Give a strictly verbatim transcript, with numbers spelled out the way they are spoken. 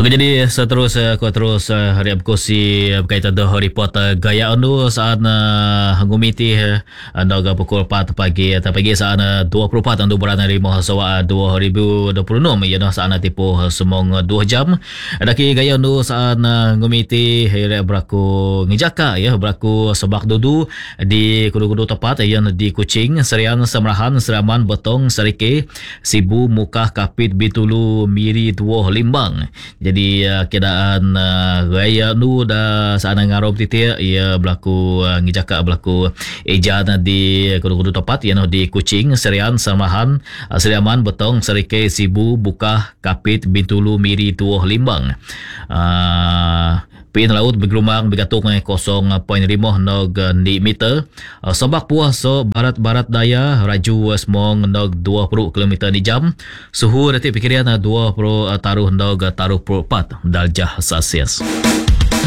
Okey, jadi seterusnya aku terus uh, hari berkongsi uh, berkaitan dengan report uh, gaya anu saat uh, ngumiti uh, anda pukul empat pagi atau pagi saat uh, dua puluh empat anu bulan lima sawa dua ribu dua puluh enam ya saat tipu uh, semong uh, dua jam. Daki gaya anu saat uh, ngumiti hari berlaku ngijaka ya berlaku sebak dudu di kudu-kudu tepat yang di Kuching, Serian Semerahan, Seraman, Betong, Serike, Sibu, Mukah, Kapit, Bitulu, Miri, Tuoh, Limbang. Jadi uh, keadaan uh, raya nu dah sana ngarob titik ia berlaku uh, ngijaka berlaku ejan di kudu-kudu tepat yang di Kuching, Serian, Samahan, uh, Seriaman, Betong, Serike, Sibu, Bukah, Kapit, Bintulu, Miri, Tuoh, Limbang. Uh, Pin laut bergelumang bergatung kosong poin lima nog di meter. Uh, Sobak puah so barat-barat daya raju semong nog dua puluh kilometer di jam. Suhu detik pikiran dua puluh taruh nog taruh empat darjah Celsius.